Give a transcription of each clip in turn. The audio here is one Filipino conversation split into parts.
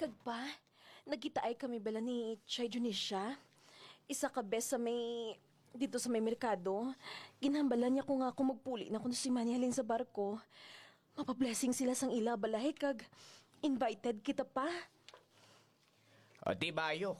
Kagpa, nagkita ay kami bala ni Chay Junisha. Isa ka bes sa may... Dito sa may merkado. Ginhambalan niya ko nga kung magpuli na kung si Manny halin sa barko. Mapablessing sila sang ila balahe kag... Invited kita pa. O di bayo.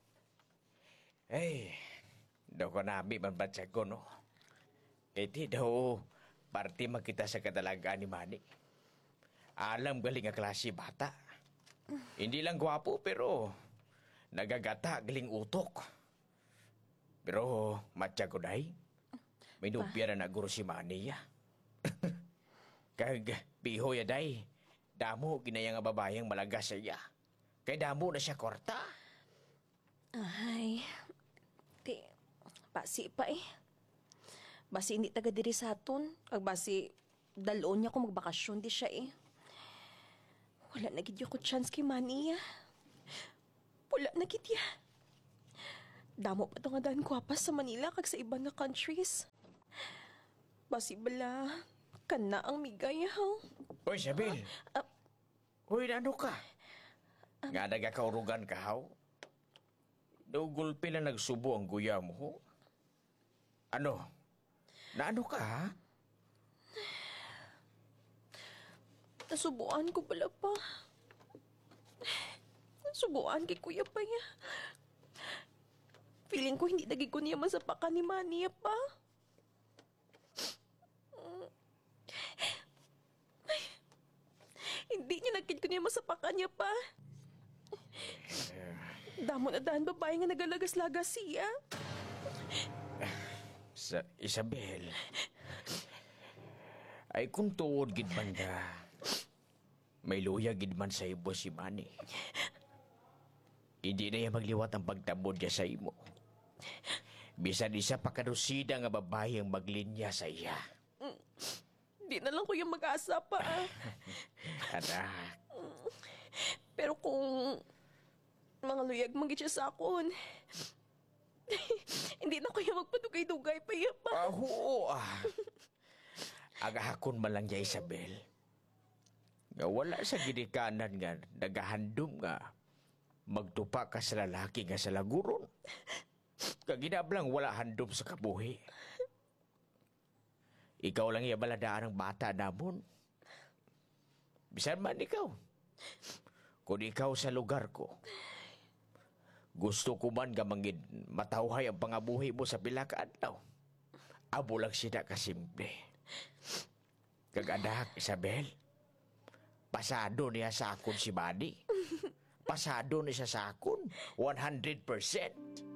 Eh, daw ko nabi man batsag ko, no? Eh di daw, party makita sa katalagaan ni Manny. Alam galing nga klase bata. Hindi lang gwapo pero nagagata galing utok. Pero matya ko dahi. May nubya na naguro si Manny ya. Kag piho ya dahi. Damo ginaya nga babayang malagas sa iya. Kay damo na siya korta. Ay, basi pa eh. Basi hindi taga diri sa aton. Kag basi, dalon niya kung magbakasyon di siya eh. Wala na gid ko chance kay Manny. Wala na gid ya. Damo pa to nga daan kwapas sa Manila kag sa ibang nga countries. Basi bala, kana ang migay ha. Uy, Sabil. Uy, ano ka? Nga nagakaurugan ka, haw? Dugulpi na nagsubo ang guya mo, ho? Ano? Na ano ka, ha? Nasubuan ko pala pa. Nasubuan kay Kuya Paya. Feeling ko hindi naging ko niya masapakan ni Manny pa. Hindi niya nagkid ko niya masapakan niya pa. Damo na daan babae nga nagalagas-lagas siya. Sa Isabel. Ay kung tuod gid man ka. May luya gid man sa ibo si Manny. Hindi na yan magliwat ang pagtabod niya sa imo. Bisan isa pakadusida nga babae ang maglinya sa iya. Di na lang ko yung mag-asa pa. Anak. Pero kung mga luyag manggit siya sa akon, hindi na ko yung magpadugay-dugay pa iya pa. Oo Agahakon man lang niya, Isabel. Nga wala sa ginikanan nga nagahandom nga magtupa ka sa lalaki nga sa laguron. Kaginablang wala handom sa kabuhi. Ikaw lang ibaladaan ang bata namon. Bisan man ikaw. Kung ikaw sa lugar ko, gusto ko man gamangin matawhay ang pangabuhi mo sa pila ka adlaw. Abo lang sila kasimple. Kag-anak, Isabel, pasado niya sa akon si Manny. Pasado niya sa akon, 100%.